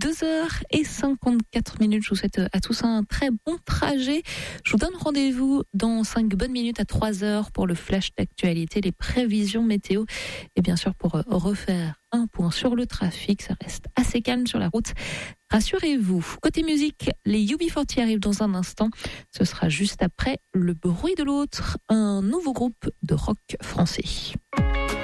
2h54. Je vous souhaite à tous un très bon trajet. Je vous donne rendez-vous dans 5 bonnes minutes à 3h pour le flash d'actualité, les prévisions météo et bien sûr pour refaire un point sur le trafic. Ça reste assez calme sur la route. Rassurez-vous. Côté musique, les UB40 arrivent dans un instant. Ce sera juste après Le bruit de l'autre, un nouveau groupe de rock français.